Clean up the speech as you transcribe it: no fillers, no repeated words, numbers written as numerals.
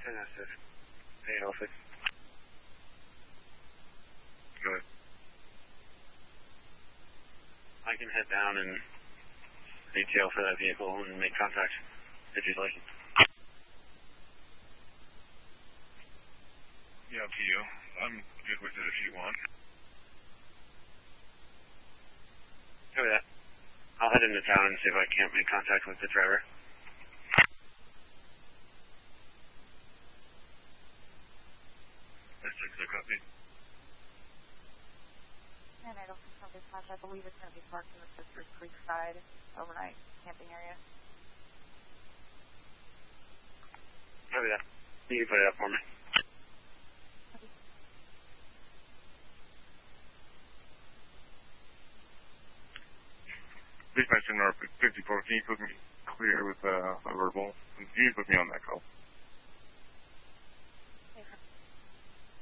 10 SF. 806. Go ahead. I can head down and detail for that vehicle and make contact if you'd like. Yeah, up to you. I'm good with it if you want. Copy that. I'll head into town and see if I can't make contact with the driver. That's a copy. And I don't confirm dispatch. I believe it's going to be parked in the Sisters Creek side overnight camping area. Copy that. You can put it up for me. Dispatch in our 54, can you put me clear with a verbal? You put me on that call.